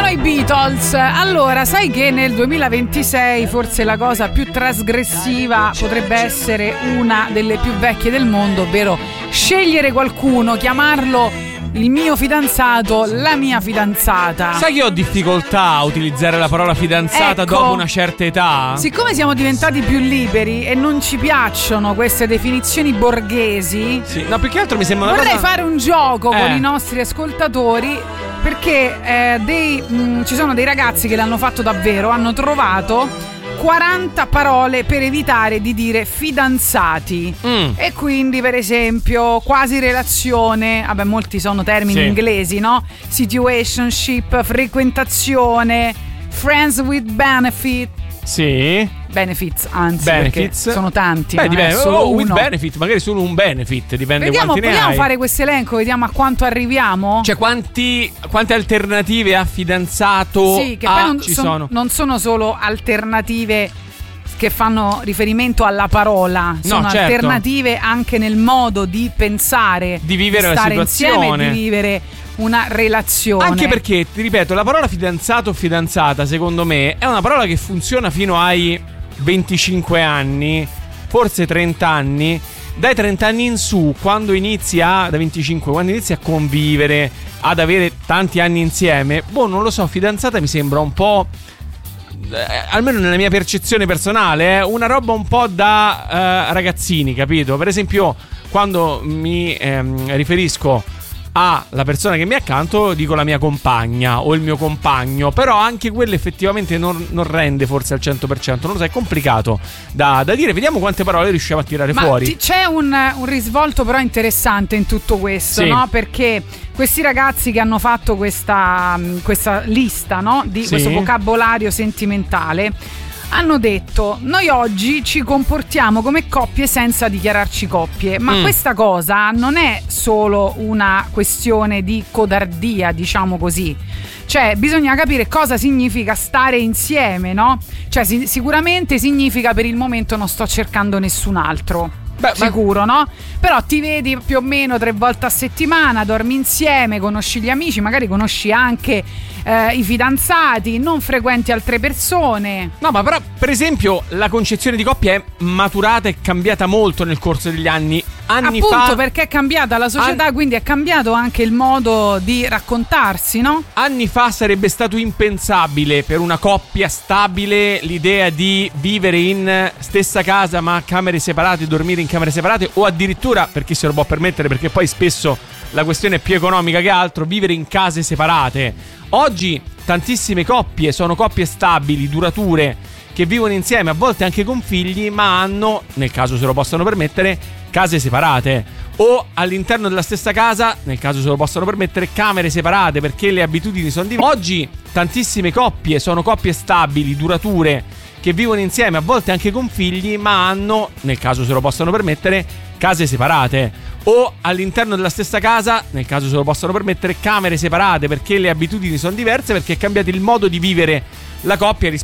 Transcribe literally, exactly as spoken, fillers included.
i Beatles. Allora, sai che nel duemilaventisei forse la cosa più trasgressiva potrebbe essere una delle più vecchie del mondo, ovvero scegliere qualcuno, chiamarlo il mio fidanzato, la mia fidanzata. Sai che ho difficoltà a utilizzare la parola fidanzata, ecco, dopo una certa età? Siccome siamo diventati più liberi e non ci piacciono queste definizioni borghesi, sì. No, più che altro mi sembra una vorrei cosa... fare un gioco eh. con i nostri ascoltatori, perché eh, dei, mh, ci sono dei ragazzi che l'hanno fatto davvero, hanno trovato quaranta parole per evitare di dire fidanzati. Mm. E quindi, per esempio, quasi relazione, vabbè, molti sono termini sì. inglesi, no? Situationship, frequentazione, friends with benefit. Sì. Benefits, anzi, benefits. Perché sono tanti. Beh, non dipende. è solo oh, uno. With benefit, magari solo un benefit, dipende. Vediamo, quanti ne vogliamo hai. fare questo elenco, vediamo a quanto arriviamo. Cioè, quanti, quante alternative a fidanzato sì, che a poi non ci son, sono? Non sono solo alternative che fanno riferimento alla parola, sono no, certo. alternative anche nel modo di pensare, di vivere di la stare situazione, insieme e di vivere una relazione. Anche perché, ti ripeto, la parola fidanzato o fidanzata, secondo me, è una parola che funziona fino ai venticinque anni, forse trenta anni. Dai trenta anni in su, quando inizi a, da venticinque, quando inizi a convivere, ad avere tanti anni insieme, boh, non lo so, fidanzata mi sembra un po', eh, almeno nella mia percezione personale, eh, una roba un po' da eh, ragazzini, capito? Per esempio, quando mi ehm, riferisco alla persona che mi è accanto, dico la mia compagna o il mio compagno, però anche quello effettivamente non, non rende forse al cento per cento, non lo so, è complicato da, da dire. Vediamo quante parole riusciamo a tirare Ma fuori. Ti, c'è un, un risvolto però interessante in tutto questo, sì. no? Perché questi ragazzi che hanno fatto questa, questa lista, no? Di sì. questo vocabolario sentimentale, hanno detto: noi oggi ci comportiamo come coppie senza dichiararci coppie. Ma mm. questa cosa non è solo una questione di codardia, diciamo così. Cioè, bisogna capire cosa significa stare insieme, no? Cioè, si- sicuramente significa per il momento non sto cercando nessun altro. Beh, sicuro, ma... no? Però ti vedi più o meno tre volte a settimana, dormi insieme, conosci gli amici, magari conosci anche eh, i fidanzati, non frequenti altre persone. No, ma però, per esempio, la concezione di coppia è maturata e cambiata molto nel corso degli anni. Anni Appunto, fa, perché è cambiata la società, an... quindi è cambiato anche il modo di raccontarsi, no? Anni fa sarebbe stato impensabile per una coppia stabile l'idea di vivere in stessa casa ma camere separate, dormire in camere separate, o addirittura, per chi se lo può permettere, perché poi spesso la questione è più economica che altro, vivere in case separate. Oggi tantissime coppie sono coppie stabili, durature, che vivono insieme, a volte anche con figli, ma hanno, nel caso se lo possono permettere, case separate, o all'interno della stessa casa, nel caso se lo possono permettere, camere separate, perché le abitudini sono diverse. Oggi tantissime coppie sono coppie stabili, durature, che vivono insieme, a volte anche con figli, ma hanno, nel caso se lo possono permettere, case separate, o all'interno della stessa casa, nel caso se lo possono permettere, camere separate, perché le abitudini sono diverse, perché è cambiato il modo di vivere la coppia